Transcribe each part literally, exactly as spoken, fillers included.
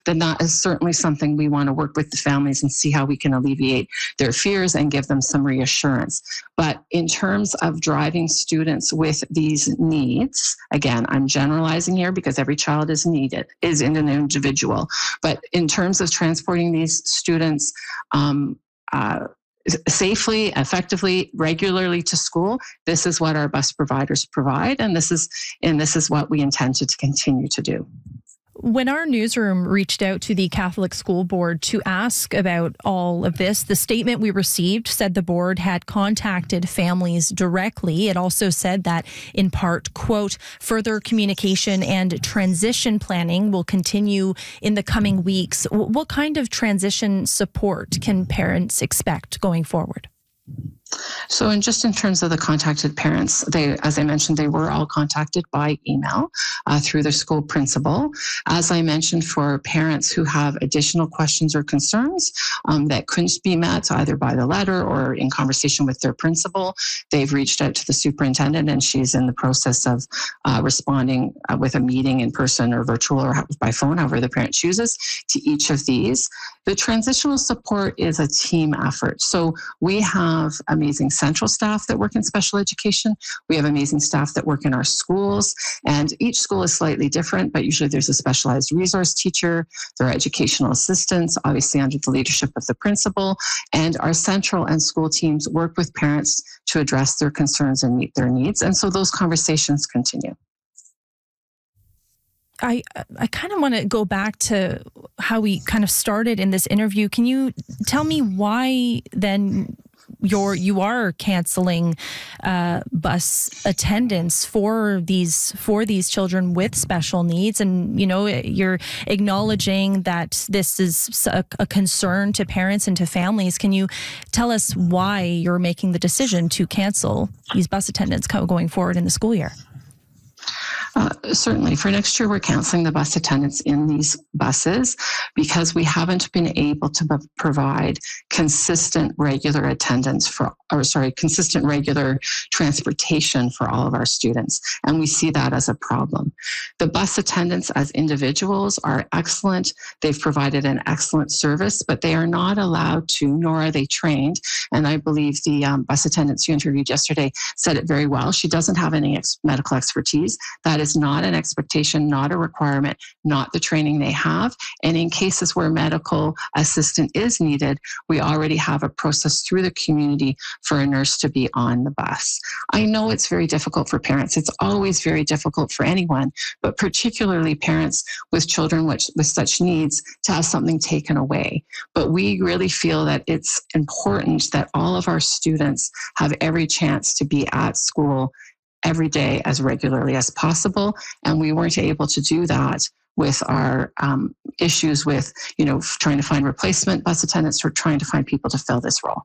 then that is certainly something we want to work with the families and see how we can alleviate their fears and give them some reassurance. But in terms of driving students with these needs, again, I'm generalizing here because every child is needed, is an individual. But in terms of transporting these students um, uh, safely, effectively, regularly to school, this is what our bus providers provide, and this is and this is what we intend to continue to do. When our newsroom reached out to the Catholic School Board to ask about all of this, the statement we received said the board had contacted families directly. It also said that, in part, quote, further communication and transition planning will continue in the coming weeks. What kind of transition support can parents expect going forward? So, in just in terms of the contacted parents, they, as I mentioned, they were all contacted by email uh, through their school principal. As I mentioned, for parents who have additional questions or concerns um, that couldn't be met either by the letter or in conversation with their principal, they've reached out to the superintendent, and she's in the process of uh, responding uh, with a meeting in person or virtual or by phone, however the parent chooses, to each of these. The transitional support is a team effort. So we have amazing central staff that work in special education. We have amazing staff that work in our schools, and each school is slightly different, but usually there's a specialized resource teacher, there are educational assistants, obviously under the leadership of the principal, and our central and school teams work with parents to address their concerns and meet their needs. And so those conversations continue. I, I kind of want to go back to how we kind of started in this interview. Can you tell me why then you're, you are canceling uh, bus attendance for these for these children with special needs? And, you know, you're acknowledging that this is a, a concern to parents and to families. Can you tell us why you're making the decision to cancel these bus attendants going forward in the school year? Uh, certainly. For next year, we're canceling the bus attendants in these buses because we haven't been able to b- provide consistent, regular attendance for, or sorry, consistent, regular transportation for all of our students. And we see that as a problem. The bus attendants as individuals are excellent. They've provided an excellent service, but they are not allowed to, nor are they trained. And I believe the um, bus attendants you interviewed yesterday said it very well. She doesn't have any ex- medical expertise. That is not an expectation, not a requirement, not the training they have. And in cases where medical assistance is needed, we already have a process through the community for a nurse to be on the bus. I know it's very difficult for parents. It's always very difficult for anyone, but particularly parents with children which, with such needs to have something taken away. But we really feel that it's important that all of our students have every chance to be at school every day as regularly as possible. And we weren't able to do that with our um, issues with, you know, trying to find replacement bus attendants or trying to find people to fill this role.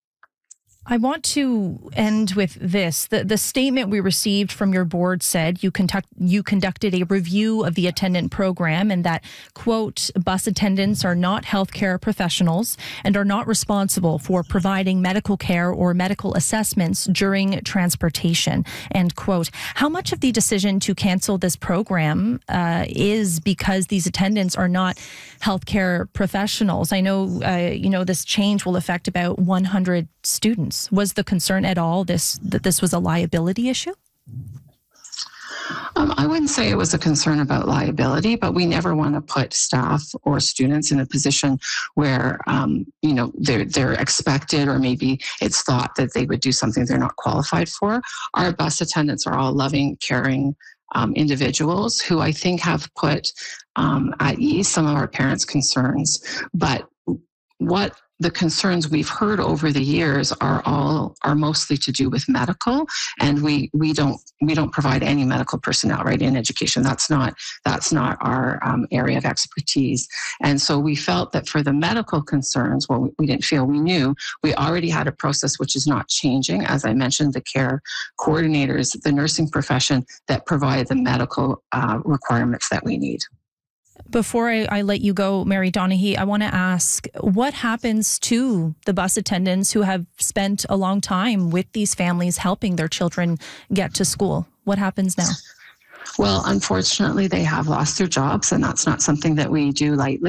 I want to end with this. The, the statement we received from your board said you conduct you conducted a review of the attendant program and that, quote, bus attendants are not healthcare professionals and are not responsible for providing medical care or medical assessments during transportation, end quote. How much of the decision to cancel this program uh, is because these attendants are not healthcare professionals? I know, uh, you know, this change will affect about one hundred students. Was the concern at all this that this was a liability issue? Um, I wouldn't say it was a concern about liability, but we never want to put staff or students in a position where, um, you know, they're, they're expected or maybe it's thought that they would do something they're not qualified for. Our bus attendants are all loving, caring um, individuals who I think have put um, at ease some of our parents' concerns. But what the concerns we've heard over the years are all are mostly to do with medical, and we we don't we don't provide any medical personnel right in education. That's not that's not our um, area of expertise. And so we felt that for the medical concerns, well, we, we didn't feel we knew we already had a process which is not changing. As I mentioned, the care coordinators, the nursing profession that provide the medical uh, requirements that we need. Before I, I let you go, Mary Donaghy, I want to ask, what happens to the bus attendants who have spent a long time with these families helping their children get to school? What happens now? Well, unfortunately, they have lost their jobs, and that's not something that we do lightly.